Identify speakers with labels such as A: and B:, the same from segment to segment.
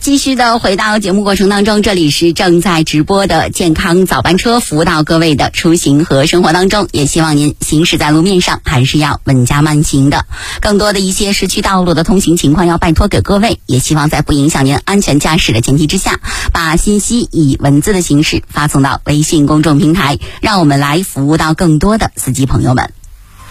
A: 继续的回到节目过程当中，这里是正在直播的健康早班车，服务到各位的出行和生活当中，也希望您行驶在路面上还是要稳加慢行的，更多的一些市区道路的通行情况要拜托给各位，也希望在不影响您安全驾驶的前提之下，把信息以文字的形式发送到微信公众平台，让我们来服务到更多的司机朋友们。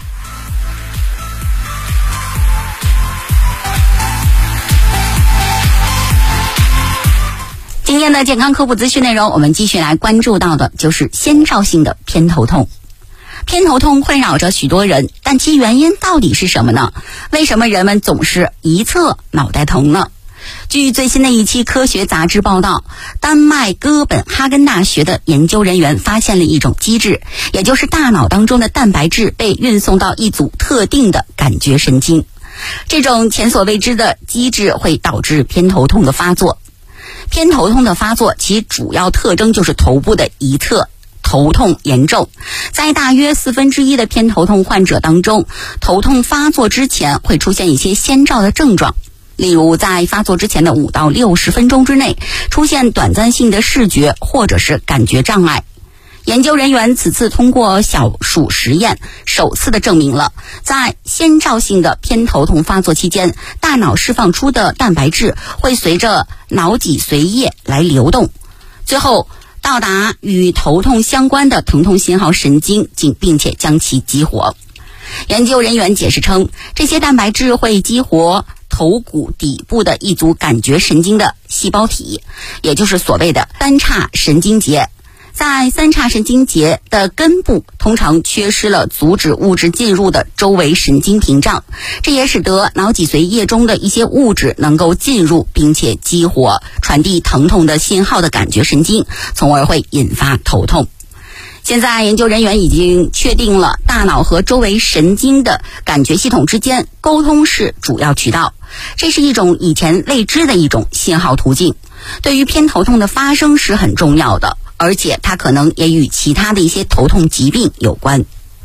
A: 今天的健康科普资讯内容，我们继续来关注到的就是先兆性的偏头痛。偏头痛困扰着许多人，但其原因到底是什么呢？为什么人们总是一侧脑袋疼呢？据最新的一期科学杂志报道，丹麦哥本哈根大学的研究人员发现了一种机制，也就是大脑当中的蛋白质被运送到一组特定的感觉神经。这种前所未知的机制会导致偏头痛的发作。偏头痛的发作其主要特征就是头部的一侧头痛严重，在大约1/4的偏头痛患者当中，头痛发作之前会出现一些先兆的症状，例如在发作之前的5到60分钟之内出现短暂性的视觉或者是感觉障碍。研究人员此次通过小鼠实验首次的证明了，在先兆性的偏头痛发作期间，大脑释放出的蛋白质会随着脑脊髓液来流动，最后到达与头痛相关的疼痛信号神经，并且将其激活。研究人员解释称，这些蛋白质会激活头骨底部的一组感觉神经的细胞体，也就是所谓的三叉神经节。在三叉神经节的根部通常缺失了阻止物质进入的周围神经屏障，这也使得脑脊髓液中的一些物质能够进入并且激活传递疼痛的信号的感觉神经，从而会引发头痛。现在研究人员已经确定了大脑和周围神经的感觉系统之间沟通是主要渠道，这是一种以前未知的一种信号途径，对于偏头痛的发生是很重要的，而且它可能也与其他的一些头痛疾病有关。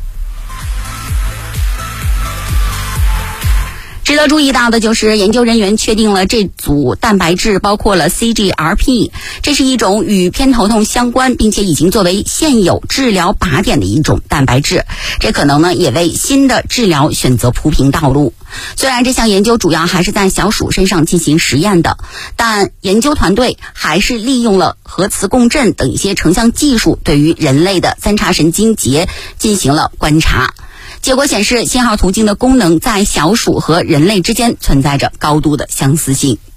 A: 值得注意到的就是研究人员确定了这组蛋白质包括了 CGRP， 这是一种与偏头痛相关并且已经作为现有治疗靶点的一种蛋白质，这可能呢也为新的治疗选择铺平道路。虽然这项研究主要还是在小鼠身上进行实验的，但研究团队还是利用了核磁共振等一些成像技术，对于人类的三叉神经节进行了观察。结果显示，信号途径的功能在小鼠和人类之间存在着高度的相似性。